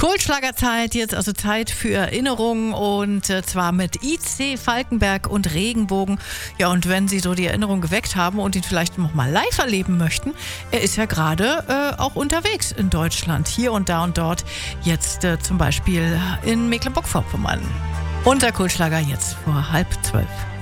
Kultschlagerzeit jetzt, also Zeit für Erinnerungen und zwar mit IC Falkenberg und Regenbogen. Ja, und wenn Sie so die Erinnerung geweckt haben und ihn vielleicht noch mal live erleben möchten, er ist ja gerade auch unterwegs in Deutschland, hier und da und dort. Jetzt zum Beispiel in Mecklenburg-Vorpommern. Unser Kultschlager jetzt vor 11:30.